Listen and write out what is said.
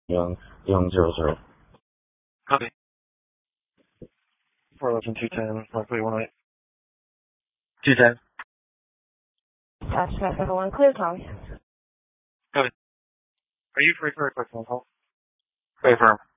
000. Copy. 411 210, 1318. 210. Traffic 1, clear, Tommy. Copy. Are you free for a quick phone call? Very firm.